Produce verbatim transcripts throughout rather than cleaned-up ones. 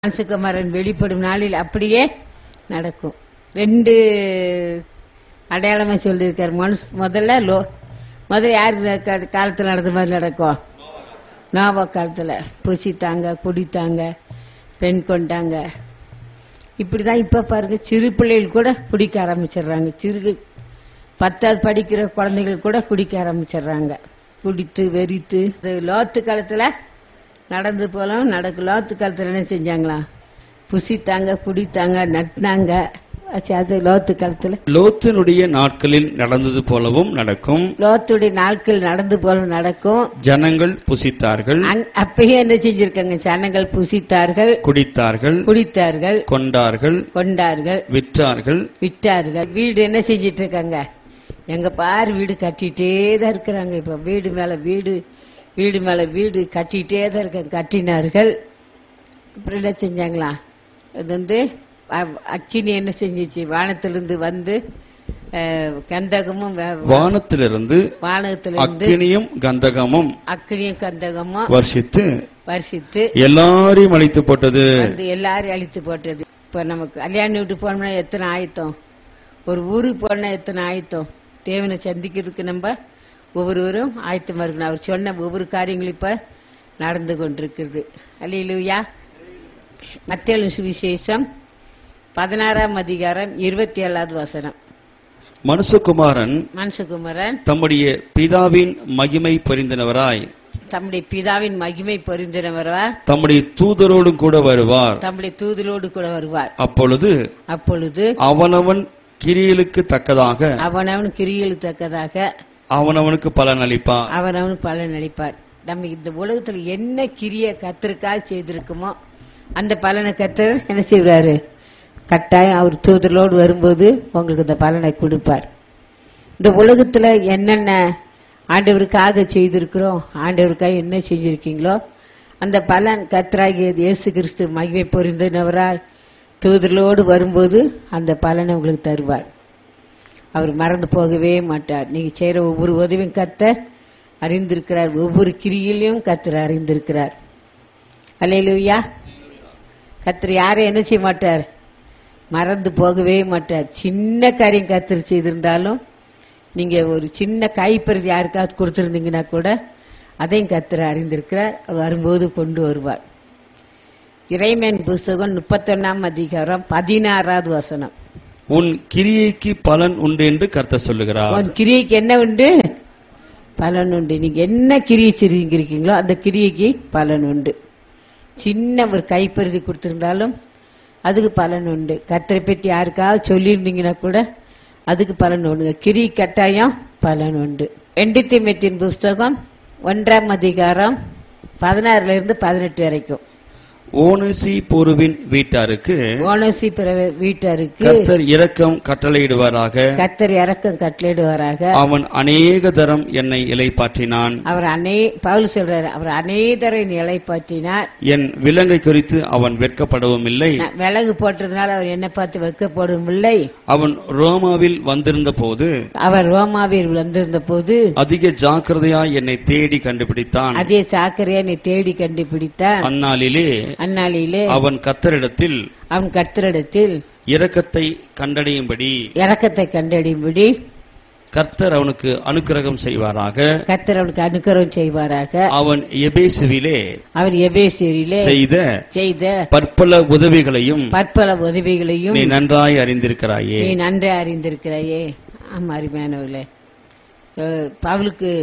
மனுஷகுமாரன் வெளிப்படும் நாளில் அப்படியே நடக்கும். ரெண்டு அடையாளமா சொல்லியிருக்காரு. மனுஷ முதல்ல லோ முதல்ல யார் காலத்துல நடந்த மாதிரி நடக்கும்? நோவா காலத்துல புசித்தாங்க, குடித்தாங்க, பெண் கொண்டாங்க. இப்படிதான் இப்ப பாருங்க, சிறு பிள்ளைகள் கூட குடிக்க ஆரம்பிச்சிடுறாங்க. சிறு பத்தாவது படிக்கிற குழந்தைகள் கூட குடிக்க ஆரம்பிச்சிடுறாங்க. குடித்து வெறித்து லோத்து காலத்துல நடந்து போலாம் நடக்கும். லோத்து காலத்துல என்ன செஞ்சாங்களா? புசித்தாங்க, குடித்தாங்க, நட்டினாங்க. அது லோத்து காலத்துல லோத்தினுடைய நாட்களில் நடந்தது போலவும் நடக்கும். லோத்துடைய நாட்கள் நடந்து போல நடக்கும். ஜனங்கள் புசித்தார்கள், அப்பயே என்ன செஞ்சிருக்காங்க? ஜனங்கள் புசித்தார்கள், குடித்தார்கள், குடித்தார்கள், கொண்டார்கள், கொண்டார்கள், விற்றார்கள், விற்றார்கள். வீடு என்ன செஞ்சிட்டு இருக்காங்க? எங்க பாரு வீடு கட்டிட்டே தான் இருக்கிறாங்க. இப்ப வீடு மேல வீடு, வீடு மேல வீடு கட்டிட்டே தான் இருக்காங்க. கட்டினார்கள். இப்படி என்ன செஞ்சாங்களா? இது வந்து அக்கினி என்ன செஞ்சிச்சு? வானத்திலிருந்து வந்து கந்தகமும் வானத்திலிருந்து வானத்திலிருந்து அக்கினியும் கந்தகமும் அக்கினியும் கந்தகமும் வர்ஷித்து வருஷித்து எல்லாரையும் அழித்து போட்டது. எல்லாரையும் அழித்து போட்டது. இப்ப நமக்கு கல்யாணம் வீட்டு போனோம்னா எத்தனை ஆயத்தம், ஒரு ஊருக்கு போனா எத்தனை ஆயத்தம். தேவனை சந்திக்கிறதுக்கு நம்ம ஒவ்வொருவரும் ஆயத்தமா இருக்கணும். அவர் சொன்ன ஒவ்வொரு காரியங்களும் இப்ப நடந்து கொண்டிருக்கிறது. அல்லேலூயா. மத்தேயு சுவிசேஷம் பதினாறாம் அதிகாரம் இருபத்தி ஏழாவது வசனம். மனுஷகுமாரன் மனுஷகுமாரன் தம்முடைய பிதாவின் மகிமை பொருந்தினவராய் தம்முடைய பிதாவின் மகிமை பொருந்தினவரா தம்முடைய தூதரோடும் கூட வருவார். தம்முடைய தூதரோடு கூட வருவார். அப்பொழுது அப்பொழுது அவனவன் கிரியைகளுக்கு தக்கதாக அவனவன் கிரியைகளுக்கு தக்கதாக அவனவனுக்கு பலன் அளிப்பார். அவனவன் பலன் அளிப்பார். நம்ம இந்த உலகத்துல என்ன கிரிய கத்திற்காக செய்திருக்குமோ அந்த பலனை கத்தர் என்ன செய்வாரு? கட்டாயம் அவர் தூதரோடு வரும்போது உங்களுக்கு இந்த பலனை கொடுப்பார். இந்த உலகத்துல என்னென்ன ஆண்டவருக்காக செய்திருக்கிறோம், ஆண்டவருக்காக என்ன செஞ்சிருக்கீங்களோ அந்த பலன் கத்தராகிய இயேசு கிறிஸ்து மகிமை பொருந்தினவராய் தூதரோடு வரும்போது அந்த பலனை உங்களுக்கு தருவார். அவர் மறந்து போகவே மாட்டார். நீங்க செய்யற ஒவ்வொரு உதவியும் கத்தர் அறிந்திருக்கிறார். ஒவ்வொரு கிரியிலையும் கத்தர் அறிந்திருக்கிறார். அல்லேலூயா. கத்தர் யாரை என்ன செய்ய மாட்டார்? மறந்து போகவே மாட்டார். சின்ன காரியம் கத்தர் செய்திருந்தாலும் நீங்க ஒரு சின்ன கைப்பறிதி யாருக்காவது கொடுத்திருந்தீங்கன்னா கூட அதையும் கத்தர் அறிந்திருக்கிறார். அவர் வரும்போது கொண்டு வருவார். இறைமேன் புஸ்தகம் முப்பத்தொன்னாம் அதிகாரம் பதினாறாவது வசனம். உன் கிரியைக்கு பலன் உண்டு என்று கர்த்தர் சொல்லுகிறார். உன் கிரியைக்கு என்ன உண்டு? பலன் உண்டு. நீங்க என்ன கிரியை செஞ்சிருக்கீங்களோ அந்த கிரியைக்கு பலன் உண்டு. சின்ன ஒரு கைப்பறிதி கொடுத்திருந்தாலும் அதுக்கு பலன் உண்டு. கர்த்தரை பற்றி யாருக்காவது சொல்லியிருந்தீங்கன்னா கூட அதுக்கு பலன் உண்டு. கிரி கட்டாயம் பலன் உண்டு. ரெண்டு தீமோத்தேயுவின் புஸ்தகம் ஒன்றாம் அதிகாரம் பதினாறுல இருந்து பதினெட்டு வரைக்கும். ஓனசி போருவின் வீட்டாருக்கு ஓனசி வீட்டாருக்கு கர்த்தர் இரக்கம் கட்டளையிடுவாராக. கர்த்தர் இரக்கம் கட்டளையிடுவாராக. அவன் அநேக தரம் என்னை இளைப்பாற்றினான். அவர் அநே பவுல் சொல்றாரு, அவர் அநேகரை இளைப்பாற்றினார். என் விலங்கை குறித்து அவன் வெட்கப்படவும் இல்லை. விலங்கு போட்டதுனால அவர் என்னை பார்த்து வெட்கப்படவும் இல்லை. அவன் ரோமாவில் வந்திருந்த போது அவர் ரோமாவில் வந்திருந்த போது அதிக ஜாக்கிரதையாய் என்னை தேடி கண்டுபிடித்தான். அதே சாக்கரையா என்னை தேடி கண்டுபிடித்தான். அந்நாளிலே அந்நாளிலே அவன் கர்த்தரிடத்தில் அவன் கர்த்தரிடத்தில் இரக்கத்தை கண்டடையும்படி இரக்கத்தை கண்டடையும்படி கர்த்தர் அவனுக்கு அனுக்கிரகம் செய்வாராக. கர்த்தர் அவனுக்கு அனுக்கிரகம் செய்வாராக. அவன் எபேசுவிலே அவர் எபேசுவிலே செய்த செய்த பற்பல உதவிகளையும் பற்பல உதவிகளையும் நீ நன்றாய் அறிந்திருக்கிறாயே. நீ நன்றே அறிந்திருக்கிறாயே. ஆமா, அருமையானவர்களே, பவுலுக்கு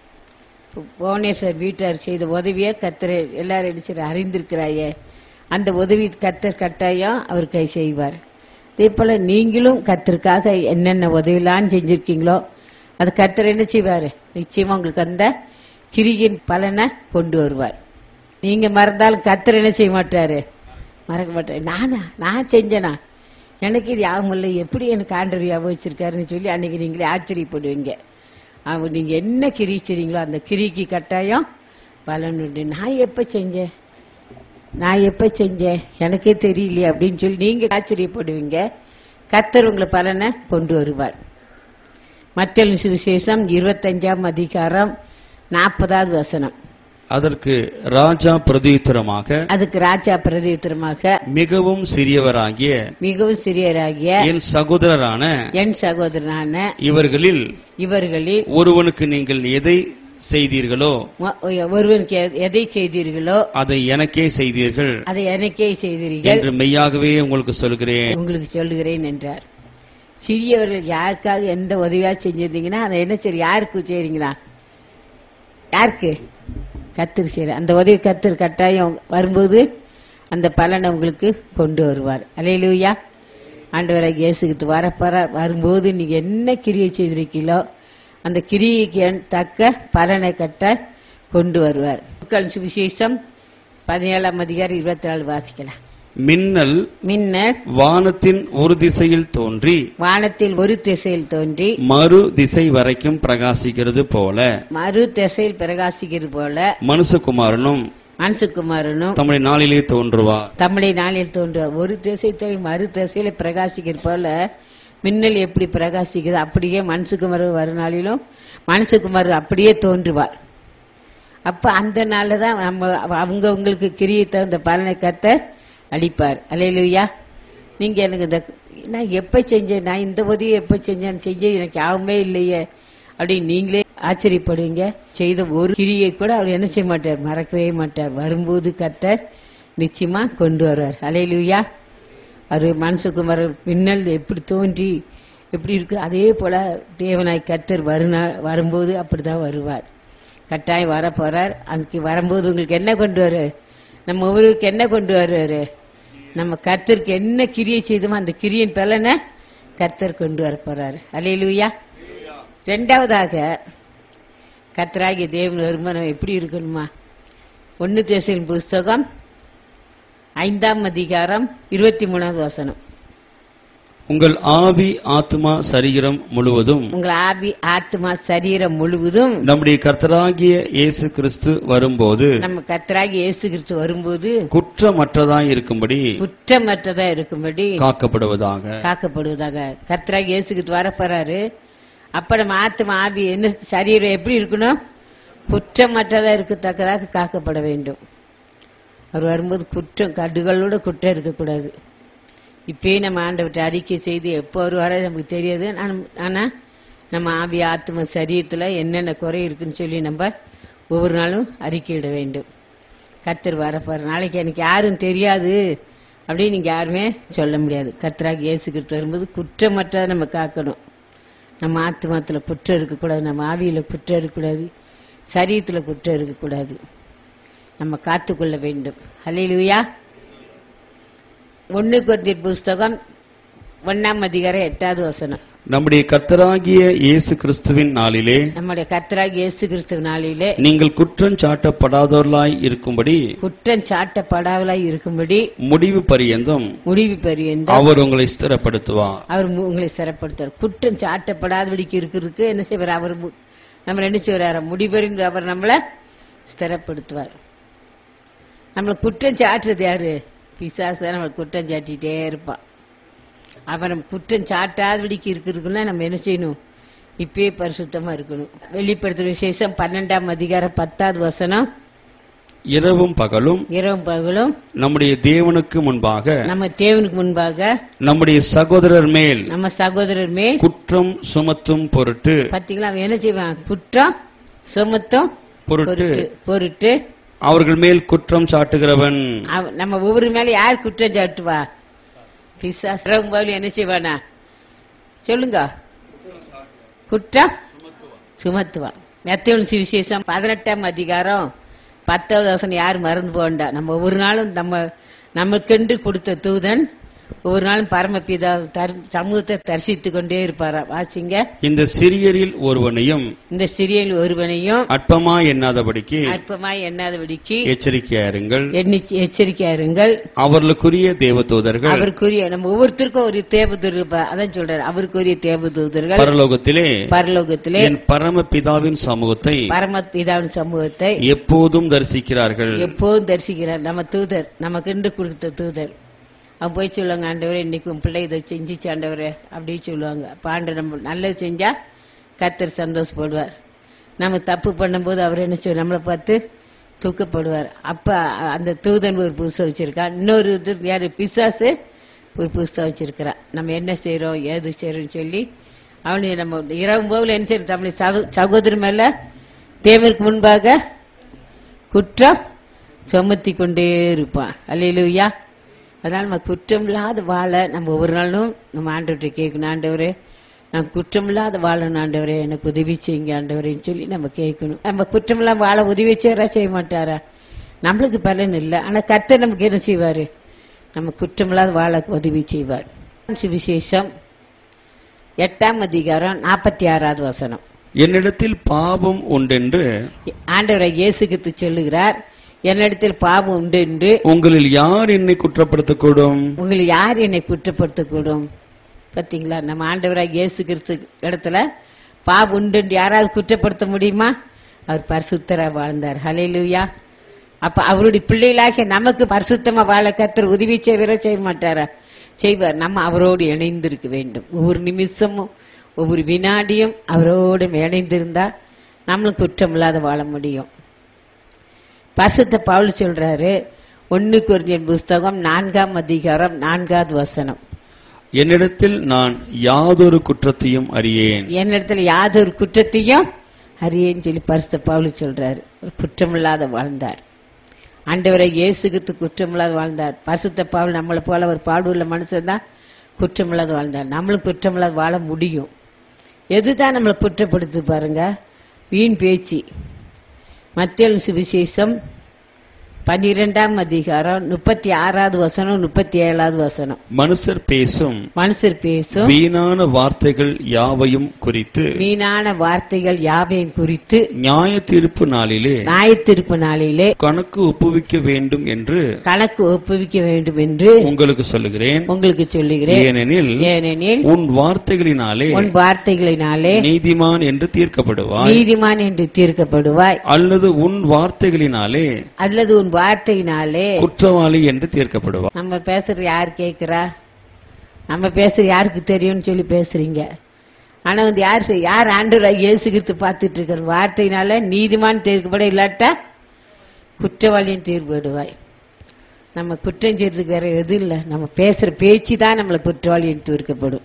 புவனேஸ்வர் வீட்டார் செய்த உதவிய கர்த்தர் எல்லாரும் அடிச்சு அறிந்திருக்கிறாயே. அந்த உதவி கர்த்தர் கட்டாயம் அவர் கை செய்வார். அதே போல நீங்களும் கர்த்தருக்காக என்னென்ன உதவிலாம் செஞ்சிருக்கீங்களோ அது கர்த்தர் என்ன செய்வாரு? நிச்சயமா உங்களுக்கு அந்த கிரியின் பலனை கொண்டு வருவார். நீங்க மறந்தாலும் கர்த்தர் என்ன செய்ய மாட்டாரு? மறக்க மாட்டாரு. நானா நான் செஞ்சேனா? எனக்கு இது யாவும் இல்லை, எப்படி எனக்கு ஆண்டவர் ஞாபகம் வச்சிருக்காருன்னு சொல்லி அன்னைக்கு நீங்களே ஆச்சரியப்படுவீங்க. அவங்க நீங்க என்ன கிரி செய்றீங்களோ அந்த கிரிக்கு கட்டாயம் பலன் உண்டு. நான் எப்ப செஞ்சேன் நான் எப்ப செஞ்சேன் எனக்கே தெரியலையே அப்படின்னு சொல்லி நீங்க ஆச்சரியப்படுவீங்க. கர்த்தர் உங்களை பலனை கொண்டு வருவார். மத்தேயு சுவிசேஷம் இருபத்தஞ்சாம் அதிகாரம் நாற்பதாவது வசனம். அதற்கு ராஜா பிரதியுத்தரமாக, அதுக்கு ராஜா பிரதியுத்தரமாக, மிகவும் சிறியவராகிய மிகவும் சிறியராகிய என் சகோதரரான என் சகோதரனான இவர்களில் இவர்களில் ஒருவனுக்கு நீங்கள் எதை செய்தீர்களோ, ஒருவனுக்கு எதை செய்தீர்களோ அதை எனக்கே செய்தீர்கள் அதை எனக்கே செய்தீர்கள் என்று மெய்யாகவே உங்களுக்கு சொல்கிறேன் உங்களுக்கு சொல்லுகிறேன் என்றார். சிறியவர்கள் யாருக்காக எந்த உதவியா செஞ்சிருந்தீங்கன்னா அதை என்ன சரி யாருக்கு செய்றீங்களா? யாருக்கு? கர்த்தர் செய்யற அந்த உதவி கர்த்தர் கட்டாயம் வரும்போது அந்த பலனை உங்களுக்கு கொண்டு வருவார். அல்லேலூயா. ஆண்டவராகிய இயேசு கிறிஸ்து வரப்பற வரும்போது நீங்க என்ன கிரியை செய்திருக்கீங்களோ அந்த கிரியைக்கு தக்க பலனை கட்ட கொண்டு வருவார். லூக்காவின் சுவிசேஷம் பதினேழாம் அதிகாரம் இருபத்தி நாலு வாசிக்கலாம். மின்னல் மின்னல் வானத்தின் ஒரு திசையில் தோன்றி வானத்தில் ஒரு திசையில் தோன்றி மறு திசை வரைக்கும் பிரகாசிக்கிறது போல மறு திசையில் பிரகாசிக்கிறது போல மனுஷகுமாரனும் மனுஷகுமாரனும் தம்முடைய நாளிலே தோன்றுவார். தம்முடைய நாளில் தோன்றுவார். ஒரு திசை தோன்றி மறு திசையில பிரகாசிக்கிறது போல மின்னல் எப்படி பிரகாசிக்கிறது அப்படியே மனுஷகுமாரன் வரும் நாளிலும் மனுஷகுமாரன் அப்படியே தோன்றுவார். அப்ப அந்த நாள்ல தான் நம்ம அவங்க உங்களுக்கு கிரியை தகுந்த பலனை கத்த அளிப்பார். அல்லேலூயா. நீங்க எனக்கு இந்த நான் எப்ப செஞ்சேன், நான் இந்த உதவி எப்ப செஞ்சேன் செஞ்ச எனக்கு யாவுமே இல்லையே அப்படின்னு நீங்களே ஆச்சரியப்படுவீங்க. செய்த ஒரு கிரியை கூட அவர் என்ன செய்ய மாட்டார், மறக்கவே மாட்டார். வரும்போது கர்த்தர் நிச்சயமா கொண்டு வருவார். அல்லேலூயா. அது மனுஷகுமார் மின்னல் எப்படி தோன்றி எப்படி இருக்கு அதே போல தேவனாய் கர்த்தர் வருநா வரும்போது அப்படிதான் வருவார். கட்டாயம் வர போறார். அதுக்கு வரும்போது உங்களுக்கு என்ன கொண்டு வரு, நம்ம ஒவ்வொருக்கு என்ன கொண்டு வருவாரு, நம்ம கர்த்தருக்கு என்ன கிரியை செய்தோமோ அந்த கிரியின் பலனை கர்த்தர் கொண்டு வர போறாரு. அல்லேலூயா. இரண்டாவதாக கர்த்தராகிய தேவன் வருமானம் எப்படி இருக்கணுமா? ஒன்னு தேசலின் புஸ்தகம் ஐந்தாம் அதிகாரம் இருபத்தி மூணாவது வசனம். உங்கள் ஆவி ஆத்மா சரீரம் முழுவதும் உங்கள் ஆவி ஆத்மா சரீரம் முழுவதும் நம்முடைய கர்த்தராகிய இயேசு கிறிஸ்து வரும்போது நம்ம கர்த்தராகிய இயேசு கிறிஸ்து வரும்போது குற்றமற்றதாய் இருக்கும்படி குற்றமற்றதா இருக்கும்படி காக்கப்படுவதாக காக்கப்படுவதாக. கர்த்தராகிய இயேசு கிறிஸ்து வரப்போறாரு. அப்ப நம்ம ஆத்மா ஆவி என்ன சரீரம் எப்படி இருக்கணும்? குற்றமற்றதா இருக்கத்தக்கதாக காக்கப்பட வேண்டும். அவர் வரும்போது குற்றம் கடுகளோட குற்றம் இருக்கக்கூடாது. இப்பயே நம்ம ஆண்டவர்கிட்ட அறிக்கை செய்து எப்போ வருவாரோ நமக்கு தெரியாது. ஆனா நம்ம ஆவி ஆத்ம சரீரத்துல என்னென்ன குறை இருக்குன்னு சொல்லி நம்ம ஒவ்வொரு நாளும் அறிக்கையிட வேண்டும். கர்த்தர் வரப்போற நாளைக்கு எனக்கு யாரும் தெரியாது அப்படின்னு நீங்க யாருமே சொல்ல முடியாது. கர்த்தராக இயேசு கிறிஸ்து வரும்போது குற்றமற்றதை நம்ம காக்கணும். நம்ம ஆத்மாத்துல குற்றம் இருக்கக்கூடாது, நம்ம ஆவியில குற்றம் இருக்கக்கூடாது, சரீரத்துல குற்றம் இருக்கக்கூடாது. நம்ம காத்துக்கொள்ள வேண்டும். அல்லேலூயா. ஒன்னு கொரிந்தியர் புஸ்தகம் ஒன்னாம் அதிகாரம் எட்டாவது வசனம். நம்முடைய கர்த்தராகிய இயேசு கிறிஸ்துவின் நாளிலே நம்முடைய கர்த்தராகிய இயேசு கிறிஸ்துவின் நாளிலே நீங்கள் குற்றம் சாட்டப்படாதவர்களாய் இருக்கும்படி குற்றம் சாட்டப்படாதவர்களாய் இருக்கும்படி முடிவு பரியந்தம் முடிவு பரியந்தம் அவர் உங்களை ஸ்திரப்படுத்துவார். அவர் உங்களை ஸ்திரப்படுத்துவார். குற்றம் சாட்டப்படாதபடிக்கு இருக்கிறதுக்கு என்ன செய்வார்? அவர் நம்ம என்ன செய்வார்? முடிவறிந்து அவர் நம்மளை ஸ்திரப்படுத்துவார். நம்மளை குற்றம் சாட்டுறது யாரு? பிசாசு தான். நம்ம குற்றம் சாட்டிட்டே இருப்பான். அவன் நம்ம குற்றம் சாட்டாதபடிக்கு இருக்கிறதுக்குன்னா நம்ம என்ன செய்யணும்? இப்பயே பரிசுத்தமா இருக்கணும். வெளிப்படுத்துற விசேஷம் பன்னெண்டாம் அதிகாரம் பத்தாவது வசனம். இரவும் பகலும் இரவும் பகலும் நம்முடைய தேவனுக்கு முன்பாக நம்ம தேவனுக்கு முன்பாக நம்முடைய சகோதரர் மேல் நம்ம சகோதரர் மேல் குற்றம் சுமத்தும் பொருட்டு. பாத்தீங்களா? அவன் என்ன செய்வான்? குற்றம் சுமத்தும் பொருட்டு பொருட்டு அவர்கள் மேல் குற்றம் சாட்டுகிறவன். நம்ம ஒவ்வொரு மேல யார் குற்றம் சாட்டுவா? பிசாசு. இரவும் பகலும் என்ன செய்வானா? சொல்லுங்க. குற்றம் சுமத்துவா. மத்தேயு சுவிசேஷம் பதினெட்டாம் அதிகாரம் பத்தாவது வசனம் யாரும் மறந்து போண்டா. நம்ம ஒவ்வொரு நாளும் நம்ம நமக்கென்று கொடுத்த தூதன் ஒவ்வொரு நாளும் பரமபிதா சமூகத்தை தரிசித்து கொண்டே இருப்பாரா. வாசிங்க. இந்த சிறியரில் ஒருவனையும் இந்த சிறியரில் ஒருவனையும் அற்பமா எண்ணாதபடிக்கு அற்பமாய் எண்ணாதபடிக்கு எச்சரிக்கையாருங்கள் எச்சரிக்கையாருங்கள் அவர்களுக்குரிய தேவதூதர்கள் அவருக்குரிய நம்ம ஒவ்வொருத்தருக்கும் ஒரு தேவதூதர். அதான் சொல்றாரு, அவருக்குரிய தேவதூதர்கள் பரலோகத்திலே பரலோகத்திலே என் பரமபிதாவின் சமூகத்தை பரமபிதாவின் சமூகத்தை எப்போதும் தரிசிக்கிறார்கள். எப்போதும் தரிசிக்கிறார். நம்ம தூதர், நமக்கு கொடுத்த தூதர். அவங்க போய் சொல்லுவாங்க, ஆண்டவரே இன்னைக்கு உன் பிள்ளை இதை செஞ்சிச்சு ஆண்டவரே அப்படின்னு சொல்லுவாங்க. அப்ப ஆண்டவர் நம்ம நல்லது செஞ்சா கர்த்தர் சந்தோஷப்படுவார். நம்ம தப்பு பண்ணும்போது அவர் என்ன சொல்ல நம்மளை பார்த்து தூக்கப்படுவார். அப்ப அந்த தூதன் ஒரு புதுசை வச்சிருக்கான், இன்னொரு இது யாரு பிசாசு ஒரு புதுசை வச்சிருக்கிறான். நம்ம என்ன செய்யறோம் ஏது செய்யறோம் சொல்லி அவனுக்கு நம்ம இரவு போல என்ன செய்யறோம், நம்முடைய சகோதரர் மேல தேவனுக்கு முன்பாக குற்றம் சுமத்தி கொண்டே இருப்பான். அல்லேலூயா. அதனால நம்ம குற்றம் இல்லாத வாழ நம்ம ஒவ்வொரு நாளும் நம்ம ஆண்டவர்கிட்ட கேட்கணும், ஆண்டவரே நான் குற்றம் இல்லாத வாழணும் ஆண்டவரே, எனக்கு உதவி செய்யுங்க ஆண்டவரேன்னு சொல்லி நம்ம கேட்கணும். நம்ம குற்றம் இல்லாம வாழ உதவி செய்யறா செய்ய மாட்டாரா? நம்மளுக்கு பலன் இல்லை, ஆனா கர்த்தர் நமக்கு என்ன செய்வாரு, நம்ம குற்றம் இல்லாத வாழ உதவி செய்வார். சுவிசேஷம் எட்டாம் அதிகாரம் நாற்பத்தி ஆறாவது வசனம். என்னிடத்தில் பாவம் உண்டென்று ஆண்டவரை இயேசு கிறிஸ்து சொல்லுகிறார், என்னிடத்தில் பாவம் உண்டு என்று உங்களில் யார் என்னை குற்றப்படுத்தக்கூடும்? உங்களில் யார் என்னை குற்றப்படுத்தக்கூடும்? பாத்தீங்களா, நம்ம ஆண்டவராக இயேசு கிறிஸ்து இடத்துல பாவம் உண்டு என்று யாராவது குற்றப்படுத்த முடியுமா? அவர் பரிசுத்தரா வாழ்ந்தார். ஹல்லேலூயா. அப்ப அவருடைய பிள்ளைகளாகிய நமக்கு பரிசுத்தமா வாழ கர்த்தர் உதவி செய்வர செய்ய மாட்டாரா? செய்வார். நம்ம அவரோடு இணைந்திருக்க வேண்டும். ஒவ்வொரு நிமிஷமும் ஒவ்வொரு வினாடியும் அவரோடு இணைந்திருந்தா நம்மளும் குற்றம் இல்லாத வாழ முடியும். பரிசுத்த பவுல் சொல்றாரு, ஒன்னு கொரிந்தியர் புஸ்தகம் நான்காம் அதிகாரம் நான்காவது வசனம். என்னிடத்தில் நான் யாதொரு குற்றத்தையும் அறியேன். என்னிடத்தில் யாதொரு குற்றத்தையும் அறியேன்னு சொல்லி பரிசுத்த பவுல் சொல்றாரு. குற்றமில்லாத வாழ்ந்தார். ஆண்டவரை இயேசுக்கு குற்றமில்லாத வாழ்ந்தார். பரிசுத்த பவுல் நம்மளை போல ஒரு பாடுள்ள மனுஷன் தான் குற்றமில்லாத வாழ்ந்தார். நம்மளும் குற்றமில்லாத வாழ முடியும். எதுதான் நம்மளை குற்றப்படுத்து பாருங்க, வீண் பேச்சு. மத்தேயு சுவிசேஷம் பன்னிரெண்டாம் அதிகாரம் முப்பத்தி ஆறாவது வசனம் முப்பத்தி ஏழாவது வசனம். மனுஷர் பேசும் மனுஷர் பேசும் வீணான வார்த்தைகள் யாவையும் குறித்து வீணான வார்த்தைகள் யாவையும் குறித்து நியாய தீர்ப்பு நாளிலே நியாய தீர்ப்பு நாளிலே கணக்கு ஒப்புவிக்க வேண்டும் என்று கணக்கு ஒப்புவிக்க வேண்டும் என்று உங்களுக்கு சொல்லுகிறேன் உங்களுக்கு சொல்லுகிறேன். ஏனெனில் ஏனெனில் உன் வார்த்தைகளினாலே உன் வார்த்தைகளினாலே நீதிமான் என்று தீர்க்கப்படுவாய் நீதிமான் என்று தீர்க்கப்படுவாய் அல்லது உன் வார்த்தைகளினாலே அல்லது உன் வார்த்தையினாலே குற்றவாளி என்று தீர்க்கப்படுவார். நம்ம பேசுறது யார் கேட்கிறா? நம்ம பேசுறது யாருக்கு தெரியும்னு சொல்லி பேசுறீங்க. ஆனா வந்து யார் யார் ஆண்டவராக இயேசு கிறிஸ்து பார்த்துட்டு இருக்கிற வார்த்தையினால நீதிமான் தீர்க்கப்பட, இல்லாட்டா குற்றவாளின்னு தீர்ப்படுவாய். நம்ம குற்றம் செய்யறதுக்கு வேற எது இல்லை, நம்ம பேசுற பேச்சு தான் நம்மளை குற்றவாளின்னு தீர்க்கப்படும்.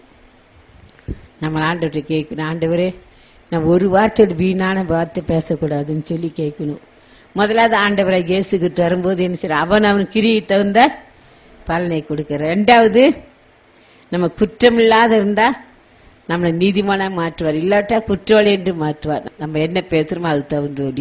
நம்ம ஆண்டவர்கிட்ட கேட்கணும், ஆண்டவரே நம்ம ஒரு வார்த்தையோட வீணான வார்த்தை பேசக்கூடாதுன்னு சொல்லி கேட்கணும். முதலாவது ஆண்டவரை இயேசுகிட்டு வரும்போது என்ன செய்ய, அவன் அவன் கிரியை தகுந்த பலனை கொடுக்கிற. ரெண்டாவது நம்ம குற்றம் இல்லாத இருந்தா நம்மளை நீதிமானா மாற்றுவார், இல்லாட்டா குற்றவாளி என்று மாற்றுவார். நம்ம என்ன பேசுறோமோ அது தகுந்தோடி.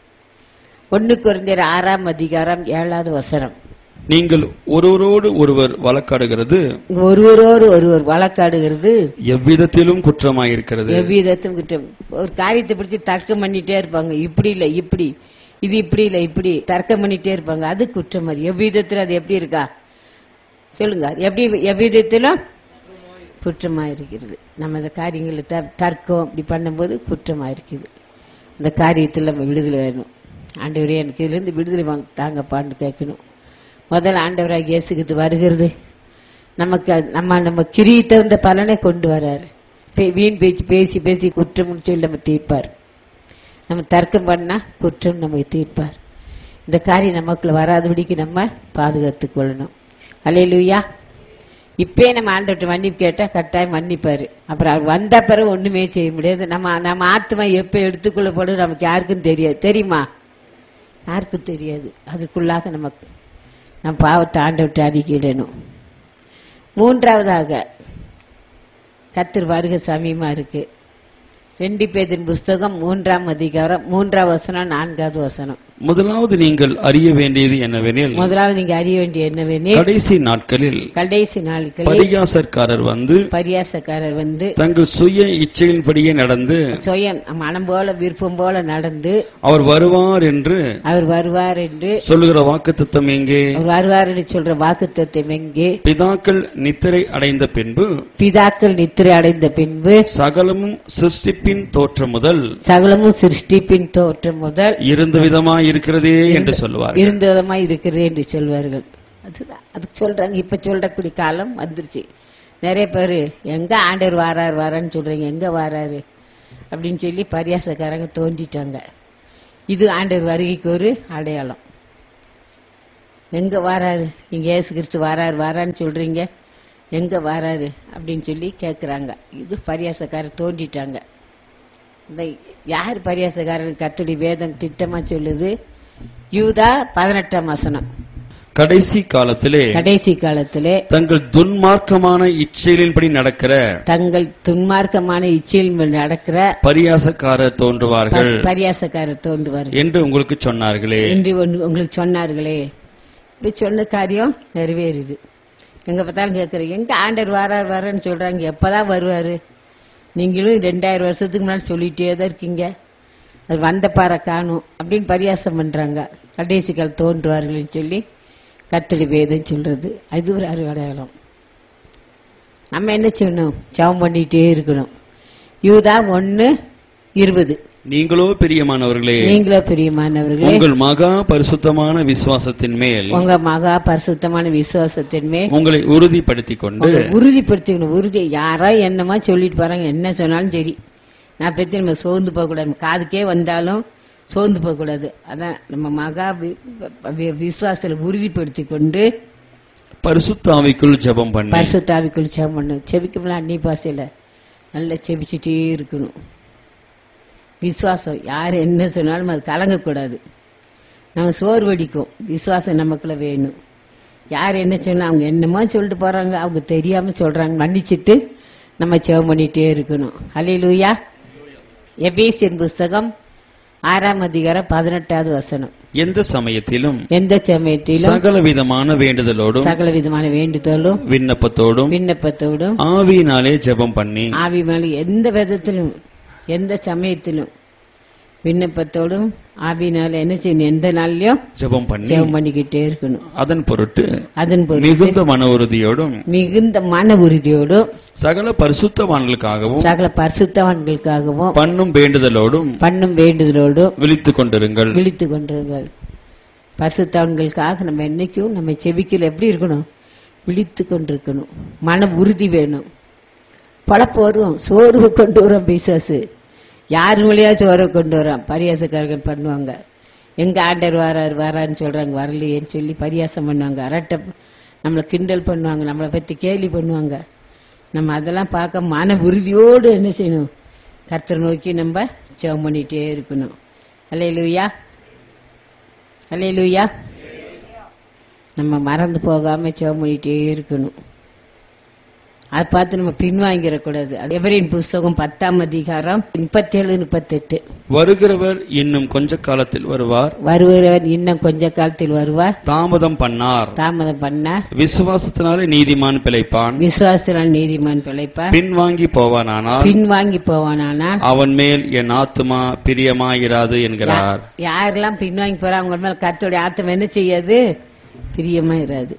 ஒன்னு கொரிந்தியர் ஆறாம் அதிகாரம் ஏழாவது வசனம். நீங்கள் ஒருவரோடு ஒருவர் வழக்காடுகிறது ஒருவரோடு ஒருவர் வழக்காடுகிறது எவ்விதத்திலும் குற்றமாயிருக்கிறது. எவ்விதத்திலும் குற்றம். ஒரு காரியத்தை பிடிச்சி தர்க்கம் பண்ணிட்டே இருப்பாங்க, இப்படி இல்ல இப்படி, இது இப்படி இல்ல இப்படி தர்க்கம் பண்ணிட்டே இருப்பாங்க, அது குற்றம். எவ்விதத்தில் அது எப்படி இருக்கா சொல்லுங்க, எப்படி எவ்விதத்திலும் குற்றமாயிருக்கிறது. நம்ம அந்த காரியங்களை தர்க்கம் அப்படி பண்ணும்போது குற்றமாயிருக்குது. அந்த காரியத்தில் நம்ம விடுதலை வேணும். ஆண்டவரே எனக்கு இதுல இருந்து விடுதலை வாங்க தாங்கப்பான்னு கேட்கணும். முதல்ல ஆண்டவராக இயேசுகிட்டு வருகிறது நமக்கு நம்ம நம்ம கிரியை தகுந்த பலனை கொண்டு வர்றாரு. வீண் பேச்சு பேசி பேசி குற்றம் சொல்லி நம்ம தீர்ப்பார். நம்ம தர்க்கம் பண்ணா குற்றம் நமக்கு தீர்ப்பார். இந்த காரியம் நமக்குள்ள வராதபடிக்கு நம்ம பாதுகாத்துக் கொள்ளணும். அல்லேலூயா. இப்பே நம்ம ஆண்டவர்கிட்ட மன்னிப்பு கேட்டா கட்டாயம் மன்னிப்பாரு. அப்புறம் அவர் வந்த பிறகு ஒண்ணுமே செய்ய முடியாது. நம்ம நம்ம ஆத்மா எப்ப எடுத்துக்கொள்ளப்படும் நமக்கு யாருக்கும் தெரியாது. தெரியுமா? யாருக்கும் தெரியாது. அதுக்குள்ளாக நம்ம நம்ம பாவத்தை ஆண்டவர்கிட்ட அறிக்கையிடணும். மூன்றாவதாக கர்த்தர் வருகை சமீபமா இருக்கு. ரெண்டு பேதின் புஸ்தகம் மூன்றாம் அதிகாரம் மூன்றாம் வசனம் நான்காவது வசனம். முதலாவது நீங்கள் அறிய வேண்டியது என்னவெனில் முதலாவது நீங்க அறிய வேண்டிய என்னவெனில் கடைசி நாட்களில் கடைசி நாட்களில் பரியாசக்காரர் வந்து பரியாசக்காரர் வந்து தங்கள் சுய இச்சையின்படியே நடந்து சுயம் மனம் போல விருப்பம் போல நடந்து அவர் வருவார் என்று அவர் வருவார் என்று சொல்லுகிற வாக்குத்தத்தம் எங்கே? அவர் வருவார் என்று சொல்ற வாக்குத்தத்தம் எங்கே? பிதாக்கள் நித்திரை அடைந்த பின்பு பிதாக்கள் நித்திரை அடைந்த பின்பு சகலமும் சிருஷ்டிப்பின் தோற்றம் முதல் சகலமும் சிருஷ்டிப்பின் தோற்றம் முதல் இருந்த விதமாய் இருக்கிறதே என்று சொல்லுவார். இருந்த விதமாய் இருக்கிறதே என்று சொல்வார்கள். அதுதான் அதுக்கு சொல்றாங்க. இப்ப சொல்றக்கூடிய காலம் வந்துருச்சு. நிறைய பேரு எங்க ஆண்டவர் வாரார் வாரான்னு சொல்றீங்க, எங்க வாராரு அப்படின்னு சொல்லி பரியாசக்காரங்க தோன்றிட்டாங்க. இது ஆண்டவர் வருகைக்கு ஒரு அடையாளம். எங்க வாராரு, நீங்க இயேசு கிறிஸ்து வாராரு வாரான்னு சொல்றீங்க, எங்க வாராரு அப்படின்னு சொல்லி கேட்கிறாங்க. இது பரியாசக்காரர் தோன்றிட்டாங்க. இந்த யார் பரியாசக்காரன்? கர்த்தருடைய வேதம் திட்டமா சொல்லுது. யூதா பதினெட்டாம் வசனம். கடைசி காலத்திலே கடைசி காலத்திலே தங்கள் துன்மார்க்கமான இச்சைகளின்படி நடக்கிற தங்கள் துன்மார்க்கமான இச்சையில் நடக்கிற பரியாசக்காரர் தோன்றுவார்கள் பரியாசக்காரர் தோன்றுவார்கள் என்று உங்களுக்கு சொன்னார்களே. என்று உங்களுக்கு சொன்னார்களே. இப்ப சொன்ன காரியம் நிறைவேறுது. எங்க பார்த்தாலும் கேட்கறேன், எங்க ஆண்டவர் வாரார் வாரான்னு சொல்றாங்க, எப்பதான் வருவாரு? நீங்களும் ரெண்டாயிரம் வருஷத்துக்கு முன்னாடி சொல்லிட்டே தான் இருக்கீங்க, அது வந்த பாறை காணும் அப்படின்னு பரியாசம் பண்றாங்க. கடைசி கால் தோன்றுவார்கள் சொல்லி கர்த்தருடைய வேதம் சொல்றது. அது ஒரு அடையாளம். நம்ம என்ன செய்யணும்? ஜெபம் பண்ணிட்டே இருக்கணும். யூதா ஒன்னு இருபது. நீங்களோ பிரியமானவர்களே நீங்களோ பிரியமானவர்களே உங்கள் மகா பரிசுத்தமான விசுவாசத்தின் மேல் உங்க மகா பரிசுத்தமான விசுவாசத்தின் மேல் உங்களை உறுதிப்படுத்திக் கொண்டு உறுதிப்படுத்திக்கணும். உறுதி யாரோ என்னமா சொல்லிட்டு போறாங்க, என்ன சொன்னாலும் சரி, நான் பத்தி நம்ம சோர்ந்து போக கூடாது. காதுக்கே வந்தாலும் சோர்ந்து போக கூடாது. அதான் நம்ம மகா விசுவாசத்துல உறுதிப்படுத்தி கொண்டு பரிசுத்த ஆவிக்குள் ஜெபம் பண்ணி பரிசுத்த ஆவிக்குள் ஜெபம் பண்ணணும். செபிக்கல அன்னி பாசையில நல்லா செபிச்சுட்டே இருக்கணும். விசுவாசம் யாரு என்ன சொன்னாலும் அது கலங்கக்கூடாது. நம்ம சோர்வடிக்கும். விசுவாசம் நமக்குள்ள வேணும். யார் என்ன சொன்னா அவங்க என்னமோ சொல்லிட்டு போறாங்க, அவங்க தெரியாம சொல்றாங்க, மன்னிச்சுட்டு நம்ம ஜெபம் பண்ணிட்டே இருக்கணும். ஹல்லேலூயா. எபேசியர் புஸ்தகம் ஆறாம் அதிகாரம் பதினெட்டாவது வசனம். எந்த சமயத்திலும் எந்த சமயத்திலும் சகல விதமான வேண்டுதலோடும் சகல விதமான வேண்டுதலும் விண்ணப்பத்தோடும் விண்ணப்பத்தோடும் ஆவியினாலே ஜெபம் பண்ணி ஆவி மேல எந்த விதத்திலும் எந்த சமயத்திலும் விண்ணப்பத்தோடும் ஆவியினால என்ன செய்யணும்? எந்த நாள்லயும் ஜெபம் பண்ணி ஜெபம் பண்ணிக்கிட்டே இருக்கணும். அதன் பொருட்டு அதன் பொருட்டு மிகுந்த மன உறுதியோடும் மிகுந்த மன உறுதியோடும் சகல பரிசுத்தவான்களுக்காகவும் சகல பரிசுத்தவான்களுக்காகவும் பண்ணும் வேண்டுதலோடும் பண்ணும் வேண்டுதலோடும் விழித்துக் கொண்டிருங்கள் விழித்துக் கொண்டிருங்கள். பரிசுத்தவான்களுக்காக நம்ம என்னைக்கும் நம்ம செபிக்கல எப்படி இருக்கணும்? விழித்து கொண்டிருக்கணும். மன உறுதி வேணும். பழப்பு வரும், சோர்வு கொண்டு வரும் பிசாசு. யாரு வழியா சோர்வு கொண்டு வரோம்? பரியாசக்காரர்கள் பண்ணுவாங்க. எங்க ஆண்டர் வாராரு வாரான்னு சொல்றாங்க, வரலையேன்னு சொல்லி பரியாசம் பண்ணுவாங்க. அரட்டை நம்மளை கிண்டல் பண்ணுவாங்க, நம்மளை பத்தி கேலி பண்ணுவாங்க. நம்ம அதெல்லாம் பார்க்க மன உறுதியோடு என்ன செய்யணும்? கர்த்தரை நோக்கி நம்ம ஜெபம் பண்ணிட்டே இருக்கணும். அல்லேலூயா, அல்லேலூயா. நம்ம மறந்து போகாம ஜெபம் பண்ணிட்டே இருக்கணும். அதை பார்த்து நம்ம பின்வாங்கிடக்கூடாது. எபிரேயர் புஸ்தகம் பத்தாம் அதிகாரம் முப்பத்தி ஏழு முப்பத்தி எட்டு. வருகிறவர் இன்னும் கொஞ்ச காலத்தில் வருவார், வருகிறவர் இன்னும் கொஞ்ச காலத்தில் வருவார், தாமதம் பண்ணார் தாமதம் பண்ணார், விசுவாசத்தினாலே நீதிமான் பிழைப்பான், விசுவாசத்தினால் நீதிமான் பிழைப்பார், பின்வாங்கி போவானானால் பின்வாங்கி போவானானால் அவன் மேல் என் ஆத்துமா பிரியமாயிராது என்கிறார். யாரெல்லாம் பின்வாங்கி போறா அவங்க மேல கர்த்தருடைய ஆத்மா என்ன செய்யாது? பிரியமா இராது.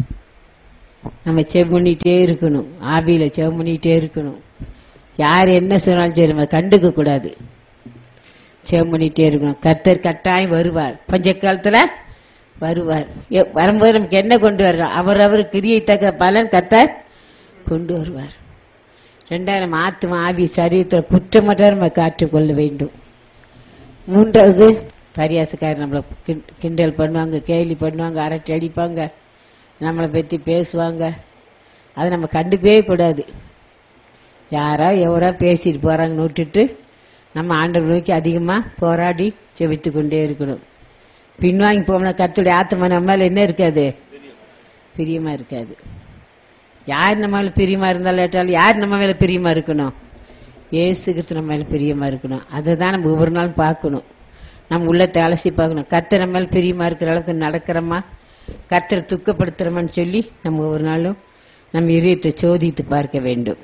நம்ம செவ் பண்ணிட்டே இருக்கணும். ஆவியில செவ் பண்ணிட்டே இருக்கணும். யார் என்ன சொன்னாலும் சரி நம்ம கண்டுக்க கூடாது. செவ் பண்ணிட்டே இருக்கணும். கர்த்தர் கட்டாயம் வருவார். பஞ்ச காலத்துல வருவார். வரும்போது நமக்கு என்ன கொண்டு வர்றோம்? அவர் அவர் கிரியை தக்க பலன் கர்த்தர் கொண்டு வருவார். ரெண்டாயிரம் ஆத்மா ஆவி சரீரத்தில் குற்றமற்ற நம்ம காற்றுக்கொள்ள வேண்டும். மூன்றாவது, பரியாசக்காரர் நம்மளை கிண்டல் பண்ணுவாங்க, கேலி பண்ணுவாங்க, அரட்டை அடிப்பாங்க, நம்மளை பற்றி பேசுவாங்க. அதை நம்ம கண்டுக்கவே கூடாது. யாரா எவரா பேசிட்டு போறாங்கன்னு விட்டுட்டு நம்ம ஆண்டவர் நோக்கி அதிகமா போராடி செபித்து கொண்டே இருக்கணும். பின்வாங்கி போனா கர்த்தருடைய ஆத்மா நம்ம மேல என்ன இருக்காது? பிரியமா இருக்காது. யார் நம்ம மேல பிரியமா இருந்தாலும் ஏற்றாலும் யார் நம்ம மேல பிரியமா இருக்கணும்? இயேசு கிறிஸ்து நம்ம மேல பிரியமா இருக்கணும். அதை தான் நம்ம ஒவ்வொரு நாள் பார்க்கணும். நம்ம உள்ளத்தை அலசி பார்க்கணும். கர்த்தர் நம்ம மேல பிரியமா இருக்கிற அளவுக்கு நடக்கிறோமா, கர்த்தரை துக்கப்படுத்துறோமான்னு சொல்லி நம்ம ஒரு நாளும் நம்ம இதயத்தை சோதித்து பார்க்க வேண்டும்.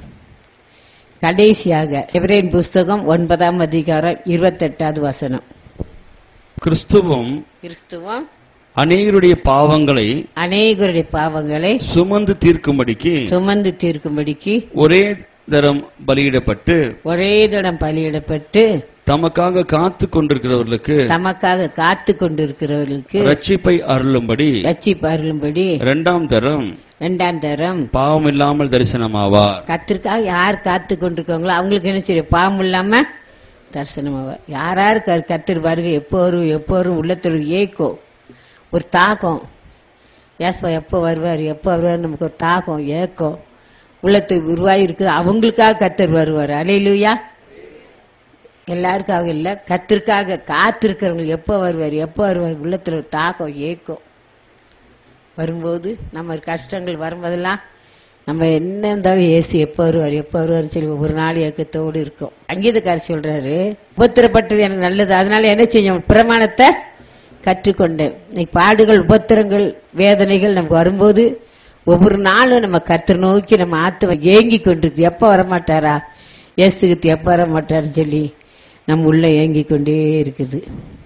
கடைசியாக எபிரேயர் புஸ்தகம் ஒன்பதாம் அதிகாரம் இருபத்தி எட்டாவது வசனம். கிறிஸ்துவும் கிறிஸ்துவம் அநேகருடைய பாவங்களை அநேகருடைய பாவங்களை சுமந்து தீர்க்கும்படிக்கு சுமந்து தீர்க்கும்படிக்கு ஒரே தரம் பலியிடப்பட்டு ஒரே தடம் பலியிடப்பட்டு தமக்காக காத்து கொண்டிருக்கிறவர்களுக்கு தமக்காக காத்து கொண்டிருக்கிறவர்களுக்கு ரட்சிப்பை அருளும்படி ரட்சிப்பு அருளும்படி இரண்டாம் தரம் இரண்டாம் தரம் பாவம் இல்லாமல் தரிசனமாவார். கத்திற்காக யார் காத்து கொண்டிருக்காங்களோ அவங்களுக்கு என்ன செய்யும்? பாவம் இல்லாம தரிசனமாவார். யாராருக்கு கர்த்தர் வருகை எப்போ வரும் எப்போ வரும் உள்ளத்தில் ஒரு ஏக்கம், ஒரு தாகம். ஏசப்பா எப்போ வருவார் எப்போ வருவார் நமக்கு ஒரு தாகம் ஏக்கம் உள்ளத்துக்கு உருவாகி இருக்குது. அவங்களுக்காக கர்த்தர் வருவார். அல்லேலூயா. எல்லாருக்காக இல்ல, கர்த்தருக்காக காத்திருக்கிறவங்க எப்போ வருவார் எப்போ வருவார் உள்ளத்துல ஒரு தாகம் ஏக்கம் வரும்போது, நம்ம கஷ்டங்கள் வரும்போதெல்லாம் நம்ம என்ன இருந்தாலும் ஏசு எப்போ வருவார் எப்போ வருவார் சொல்லி ஒவ்வொரு நாள் ஏக்கத்தோடு இருக்கும். அங்கீதக்காரர் சொல்றாரு, உபத்திரப்பட்டது எனக்கு நல்லது, அதனால என்ன செய்யும், பிரமாணத்தை கற்றுக்கொண்டேன். இன்னைக்கு பாடுகள் உபத்திரங்கள் வேதனைகள் நமக்கு வரும்போது ஒவ்வொரு நாளும் நம்ம கர்த்தர் நோக்கி நம்ம ஆத்துவ ஏங்கி கொண்டிருக்கு. எப்ப வரமாட்டாரா ஏசுகிட்டு எப்ப வரமாட்டாருன்னு சொல்லி நம்ம உள்ள ஏங்கி கொண்டே இருக்குது.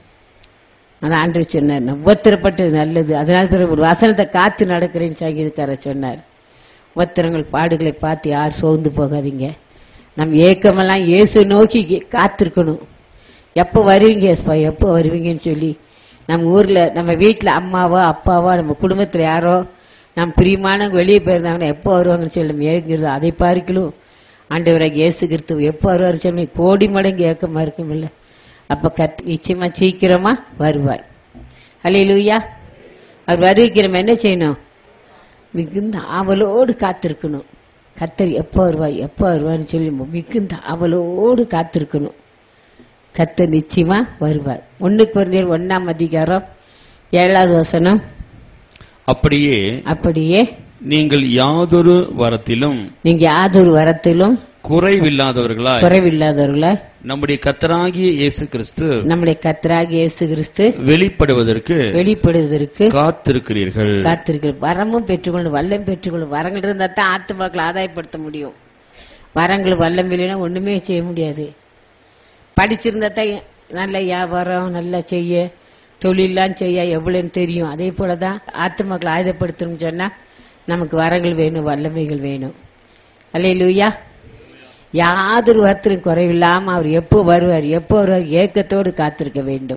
ஆனா ஆண்டவர் சொன்னார், உபத்திரப்பட்டது நல்லது, அதனால பிறகு ஒரு வசனத்தை காத்து நடக்கிறேன்னு சங்கீதக்காரர் சொன்னார். உபத்திரங்கள் பாடுகளை பார்த்து யார் சோர்ந்து போகாதீங்க. நம் ஏக்கமெல்லாம் இயேசு நோக்கி காத்திருக்கணும். எப்போ வருவீங்க ஏசுப்பா எப்போ வருவீங்கன்னு சொல்லி நம்ம ஊர்ல நம்ம வீட்டுல அம்மாவோ அப்பாவோ நம்ம குடும்பத்துல யாரோ நம்ம பிரியமானவங்க வெளியே போயிருந்தாங்கன்னா எப்போ வருவாங்கன்னு சொல்லி நம்ம ஏங்குறது. அதை பார்க்கலும் ஆண்டவராக இயேசு கிறிஸ்து எப்போ வருவார் சொல்லி கோடி மடங்கு ஏக்கமா இருக்கும் இல்ல. அப்ப கத் நிச்சயமா சீக்கிரமா வருவார். அல்லேலூயா. அவர் வருகைக்கு நம்ம என்ன செய்யணும், மிகுந்த ஆவலோடு காத்திருக்கணும். கர்த்தர் எப்போ வருவார் எப்போ வருவார்னு சொல்லி மிகுந்த ஆவலோடு காத்திருக்கணும். கர்த்தர் நிச்சயமா வருவார். ஒன்னு கொரிந்தியர் ஒன்னாம் அதிகாரம் ஏழாவது வசனம். அப்படியே அப்படியே நீங்கள் யாதொரு வரத்திலும் நீங்க யாதொரு வரத்திலும் குறைவில்லாதவர்களாய் குறைவில்லாதவர்களாய் நம்முடைய கர்த்தராகிய இயேசு கிறிஸ்து நம்முடைய கர்த்தராகிய இயேசு கிறிஸ்து வெளிப்படுவதற்கு வெளிப்படுவதற்கு காத்திருக்கிறீர்கள். காத்திருக்கிறீர்கள். வரமும் பெற்றுக்கொள்ளும் வல்லம் பெற்றுக்கொள்ளும். வரங்கள் இருந்தா தான் ஆத்துமாக்களை ஆதாயப்படுத்த முடியும். வரங்கள் வல்லம் இல்லைன்னா ஒண்ணுமே செய்ய முடியாது. படிச்சிருந்தா தான் நல்ல வியாபாரம் நல்லா செய்ய தொழிலாம் செய்ய எவ்வளவுன்னு தெரியும். அதே போலதான் ஆத்துமாக்களை ஆயுதப்படுத்தணும்னு சொன்னா நமக்கு வரங்கள் வேணும், வல்லமைகள் வேணும். அல்லேலூயா. யாதொரு வார்த்தையும் குறைவில்லாம அவர் எப்போ வருவார் எப்போ வருவார் ஏக்கத்தோடு காத்திருக்க வேண்டும்.